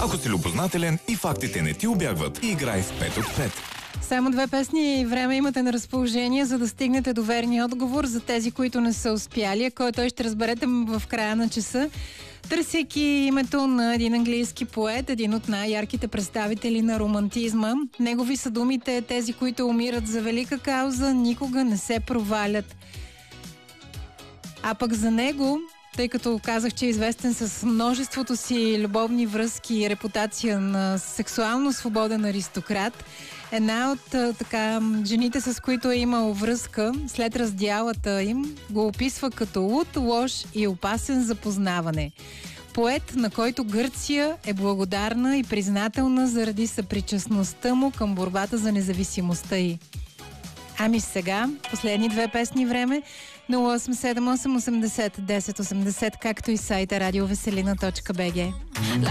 Ако си любознателен и фактите не ти убягват, играй в 5 от 5. Само 2 песни и време имате на разположение, за да стигнете до верния отговор за тези, които не са успяли. Ако той ще разберете в края на часа, търсейки името на един английски поет, един от най-ярките представители на романтизма. Негови са думите: тези, които умират за велика кауза, никога не се провалят. А пък за него, тъй като казах, че е известен с множеството си любовни връзки и репутация на сексуално свободен аристократ, една от жените, с които е имал връзка след раздялата им, го описва като луд, лош и опасен за познаване. Поет, на който Гърция е благодарна и признателна заради съпричастността му към борбата за независимостта й. Ами сега, последни 2 песни време, 0878 80 10 80, както и сайта radiovеселина.bg.